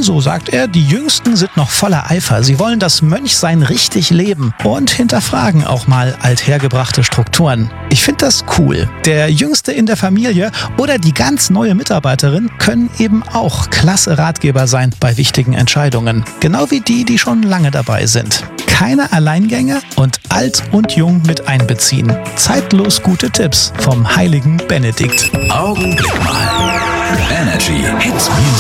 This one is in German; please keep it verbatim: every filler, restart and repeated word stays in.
so sagt er, die Jüngsten sind noch voller Eifer. Sie wollen das Mönchsein richtig leben und hinterfragen auch mal althergebrachte Strukturen. Ich finde das cool. Der Jüngste in der Familie oder die ganz neue Mitarbeiterin können eben auch klasse Ratgeber sein bei wichtigen Entscheidungen. Genau wie die, die schon lange dabei sind. Keine Alleingänge und alt und jung mit einbeziehen. Zeitlos gute Tipps vom heiligen Benedikt. Augenblick mal. Energy Hits Music.